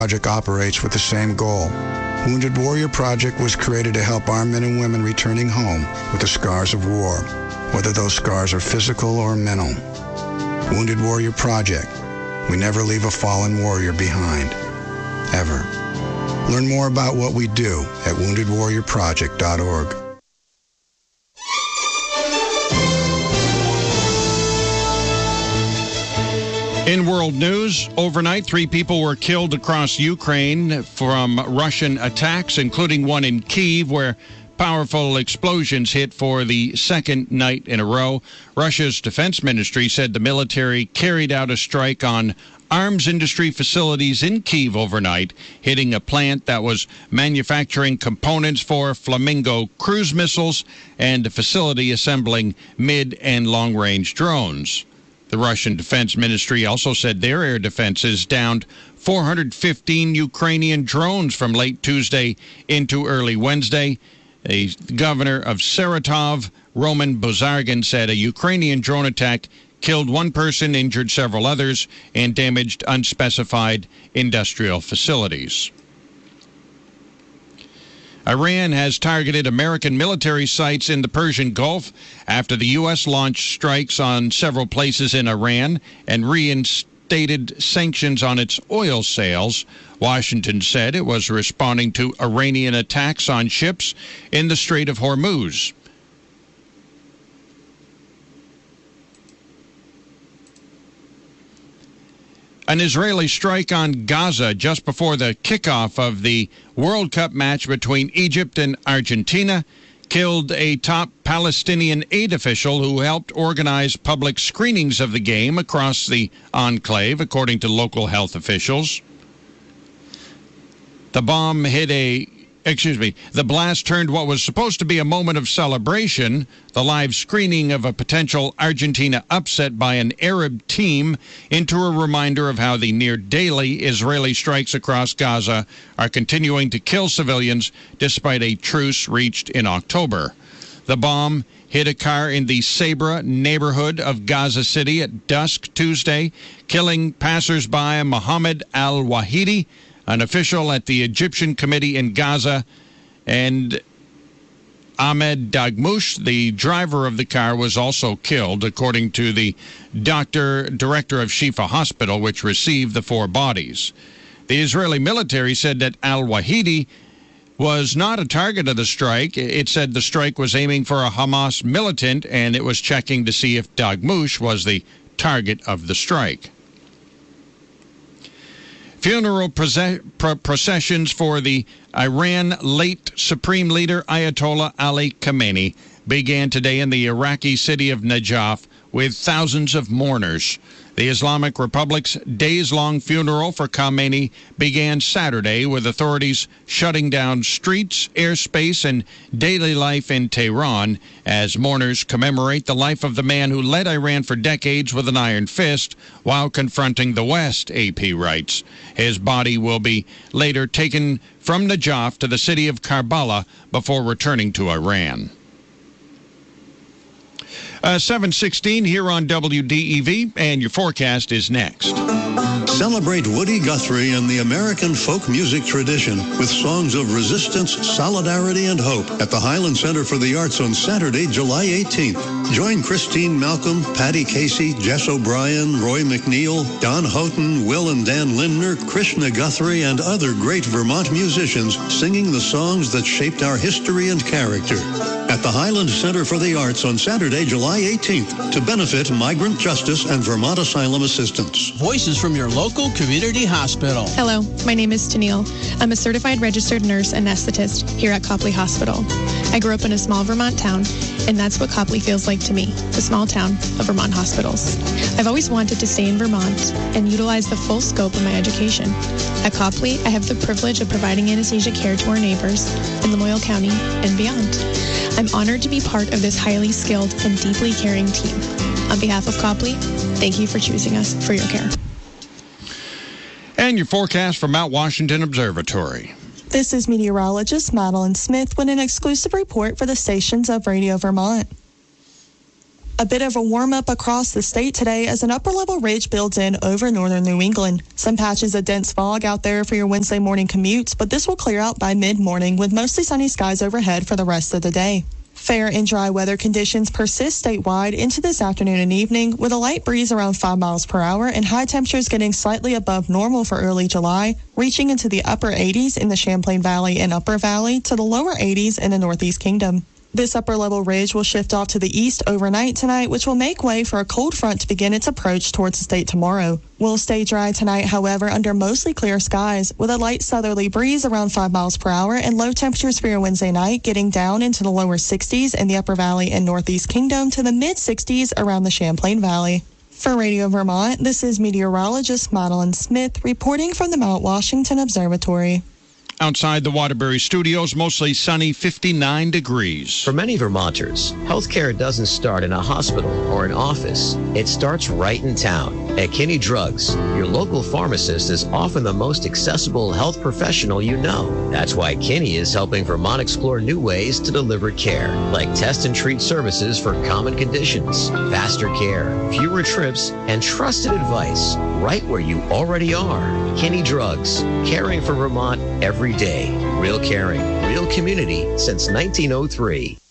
Project operates with the same goal. Wounded Warrior Project was created to help our men and women returning home with the scars of war, whether those scars are physical or mental. Wounded Warrior Project. We never leave a fallen warrior behind. Ever. Learn more about what we do at woundedwarriorproject.org. In world news, overnight, 3 people were killed across Ukraine from Russian attacks, including one in Kyiv, where powerful explosions hit for the second night in a row. Russia's defense ministry said the military carried out a strike on arms industry facilities in Kyiv overnight, hitting a plant that was manufacturing components for Flamingo cruise missiles and a facility assembling mid- and long-range drones. The Russian Defense Ministry also said their air defenses downed 415 Ukrainian drones from late Tuesday into early Wednesday. The governor of Saratov, Roman Bozargin, said a Ukrainian drone attack killed 1 person, injured several others, and damaged unspecified industrial facilities. Iran has targeted American military sites in the Persian Gulf after the U.S. launched strikes on several places in Iran and reinstated sanctions on its oil sales. Washington said it was responding to Iranian attacks on ships in the Strait of Hormuz. An Israeli strike on Gaza just before the kickoff of the World Cup match between Egypt and Argentina killed a top Palestinian aid official who helped organize public screenings of the game across the enclave, according to local health officials. The blast turned what was supposed to be a moment of celebration, the live screening of a potential Argentina upset by an Arab team, into a reminder of how the near-daily Israeli strikes across Gaza are continuing to kill civilians despite a truce reached in October. The bomb hit a car in the Sabra neighborhood of Gaza City at dusk Tuesday, killing passersby Mohammed al-Wahidi, an official at the Egyptian Committee in Gaza, and Ahmed Dagmouche, the driver of the car, was also killed, according to the director of Shifa Hospital, which received the 4 bodies. The Israeli military said that al-Wahidi was not a target of the strike. It said the strike was aiming for a Hamas militant, and it was checking to see if Dagmouche was the target of the strike. Funeral processions for the Iran late Supreme Leader Ayatollah Ali Khamenei began today in the Iraqi city of Najaf with thousands of mourners. The Islamic Republic's days-long funeral for Khamenei began Saturday with authorities shutting down streets, airspace, and daily life in Tehran as mourners commemorate the life of the man who led Iran for decades with an iron fist while confronting the West, AP writes. His body will be later taken from Najaf to the city of Karbala before returning to Iran. 7:16 here on WDEV, and your forecast is next. Celebrate Woody Guthrie and the American folk music tradition with songs of resistance, solidarity, and hope at the Highland Center for the Arts on Saturday, July 18th. Join Christine Malcolm, Patty Casey, Jess O'Brien, Roy McNeil, Don Houghton, Will and Dan Lindner, Krishna Guthrie, and other great Vermont musicians singing the songs that shaped our history and character. At the Highland Center for the Arts on Saturday, July 18th, to benefit migrant justice and Vermont Asylum Assistance. Voices from your local community hospital. Hello, my name is Tennille. I'm a certified registered nurse anesthetist here at Copley Hospital. I grew up in a small Vermont town, and that's what Copley feels like to me, the small town of Vermont hospitals. I've always wanted to stay in Vermont and utilize the full scope of my education. At Copley, I have the privilege of providing anesthesia care to our neighbors in Lamoille County and beyond. I'm honored to be part of this highly skilled and deeply caring team. On behalf of Copley, thank you for choosing us for your care. And your forecast from Mount Washington Observatory. This is meteorologist Madeline Smith with an exclusive report for the stations of Radio Vermont. A bit of a warm-up across the state today as an upper-level ridge builds in over northern New England. Some patches of dense fog out there for your Wednesday morning commutes, but this will clear out by mid-morning with mostly sunny skies overhead for the rest of the day. Fair and dry weather conditions persist statewide into this afternoon and evening, with a light breeze around 5 miles per hour and high temperatures getting slightly above normal for early July, reaching into the upper 80s in the Champlain Valley and Upper Valley to the lower 80s in the Northeast Kingdom. This upper-level ridge will shift off to the east overnight tonight, which will make way for a cold front to begin its approach towards the state tomorrow. We'll stay dry tonight, however, under mostly clear skies, with a light southerly breeze around 5 miles per hour and low temperatures for your Wednesday night getting down into the lower 60s in the Upper Valley and Northeast Kingdom to the mid-60s around the Champlain Valley. For Radio Vermont, this is meteorologist Madeline Smith reporting from the Mount Washington Observatory. Outside the Waterbury studios, mostly sunny, 59 degrees. For many Vermonters, healthcare doesn't start in a hospital or an office. It starts right in town. At Kinney Drugs, your local pharmacist is often the most accessible health professional you know. That's why Kinney is helping Vermont explore new ways to deliver care, like test and treat services for common conditions, faster care, fewer trips, and trusted advice right where you already are. Kinney Drugs, caring for Vermont every day. Real caring, real community since 1903.